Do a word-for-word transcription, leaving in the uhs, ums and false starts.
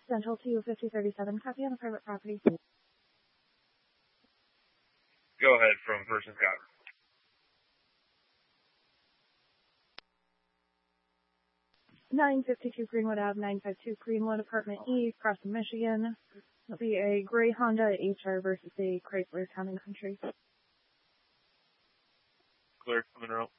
Central to fifty thirty-seven, copy on the private property. Go ahead from Person Scott. nine fifty-two Greenwood Avenue, nine fifty-two Greenwood, Apartment E, Crosson, Michigan. It'll be a gray Honda H R versus a Chrysler Town and Country. Clear, coming out.